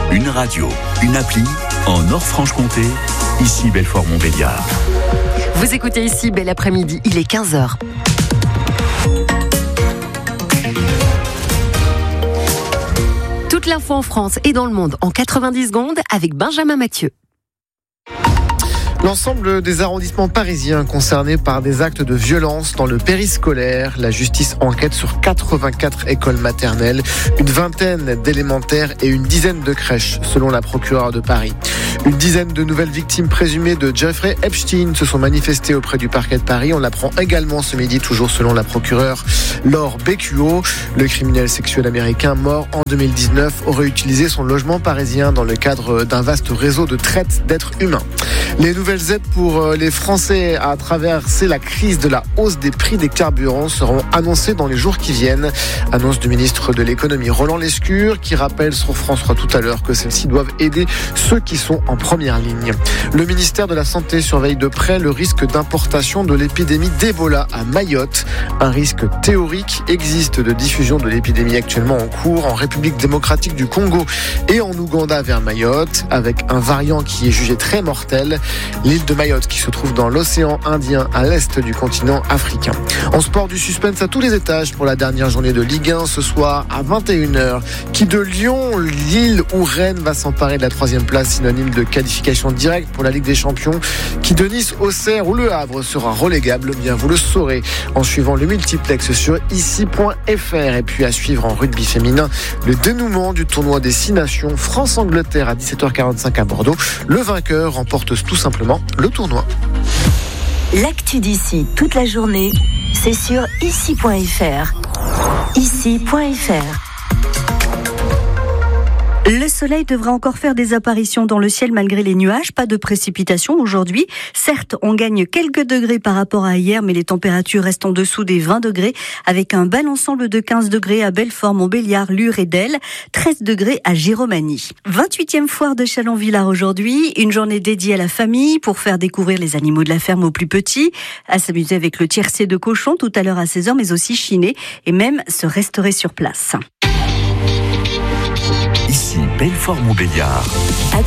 Une radio, une appli, en Nord-Franche-Comté, ici Belfort-Montbéliard. Vous écoutez ici Bel Après-midi, il est 15h. Toute l'info en France et dans le monde en 90 secondes avec Benjamin Mathieu. L'ensemble des arrondissements parisiens concernés par des actes de violence dans le périscolaire. La justice enquête sur 84 écoles maternelles, une vingtaine d'élémentaires et une dizaine de crèches, selon la procureure de Paris. Une dizaine de nouvelles victimes présumées de Jeffrey Epstein se sont manifestées auprès du parquet de Paris. On l'apprend également ce midi, toujours selon la procureure Laure Beccuo. Le criminel sexuel américain mort en 2019 aurait utilisé son logement parisien dans le cadre d'un vaste réseau de traite d'êtres humains. Les nouvelles aides pour les Français à traverser la crise de la hausse des prix des carburants seront annoncées dans les jours qui viennent. Annonce du ministre de l'économie Roland Lescure qui rappelle sur France 3 tout à l'heure que celles-ci doivent aider ceux qui sont en première ligne. Le ministère de la Santé surveille de près le risque d'importation de l'épidémie d'Ebola à Mayotte. Un risque théorique existe de diffusion de l'épidémie actuellement en cours en République démocratique du Congo et en Ouganda vers Mayotte, avec un variant qui est jugé très mortel. L'île de Mayotte qui se trouve dans l'océan Indien à l'est du continent africain. En sport, du suspense à tous les étages pour la dernière journée de Ligue 1 ce soir à 21h. Qui de Lyon, Lille ou Rennes va s'emparer de la 3e place, synonyme de qualification directe pour la Ligue des Champions. Qui de Nice, Auxerre ou Le Havre sera relégable, bien vous le saurez en suivant le multiplex sur ici.fr. Et puis à suivre en rugby féminin, le dénouement du tournoi des 6 nations France-Angleterre à 17h45 à Bordeaux. Le vainqueur remporte tout simplement le tournoi. L'actu d'ici toute la journée, c'est sur ici.fr. Ici.fr. Le soleil devra encore faire des apparitions dans le ciel malgré les nuages. Pas de précipitations aujourd'hui. Certes, on gagne quelques degrés par rapport à hier, mais les températures restent en dessous des 20 degrés, avec un bel ensemble de 15 degrés à Belfort, Montbéliard, Lure et Delle, 13 degrés à Giromagny. 28e foire de Chalon-Villard aujourd'hui, une journée dédiée à la famille pour faire découvrir les animaux de la ferme aux plus petits, à s'amuser avec le tiercé de cochon tout à l'heure à 16h, mais aussi chiner et même se restaurer sur place. Ici Belfort-Montbéliard.